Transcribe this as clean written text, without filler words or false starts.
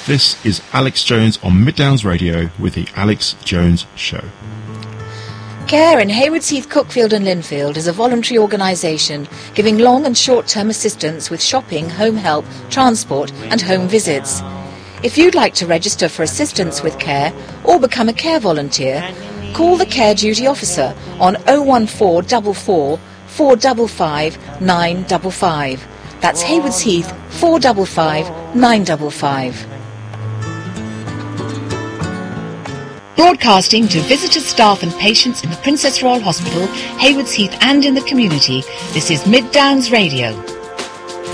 This is Alex Jones on Middowns Radio with the Alex Jones Show. Care in Haywards Heath, Cookfield and Linfield is a voluntary organisation giving long and short-term assistance with shopping, home help, transport and home visits. If you'd like to register for assistance with care or become a care volunteer, call the Care Duty Officer on 01444 455 955. That's Haywards Heath 455 955. Broadcasting to visitors, staff and patients in the Princess Royal Hospital, Haywards Heath and in the community, this is Mid Downs Radio.